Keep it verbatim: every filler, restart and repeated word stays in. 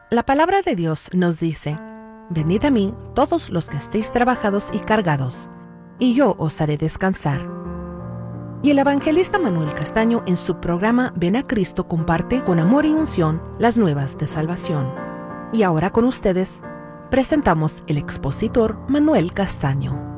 La palabra de Dios nos dice: venid a mí todos los que estéis trabajados y cargados, y yo os haré descansar. Y el evangelista Manuel Castaño en su programa Ven a Cristo comparte con amor y unción las nuevas de salvación. Y ahora con ustedes presentamos el expositor Manuel Castaño.